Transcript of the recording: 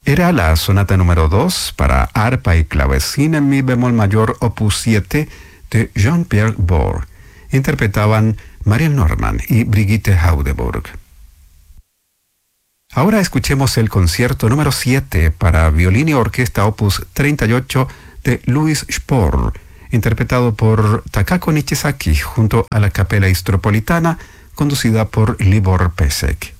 Era la sonata número 2 para arpa y clavecín en mi bemol mayor opus 7 de Jean-Pierre Bourg. Interpretaban Mariel Norman y Brigitte Haudeburg. Ahora escuchemos el concierto número 7 para violín y orquesta opus 38 de Louis Spohr, interpretado por Takako Nishizaki junto a la Capella Istropolitana, conducida por Libor Pesek.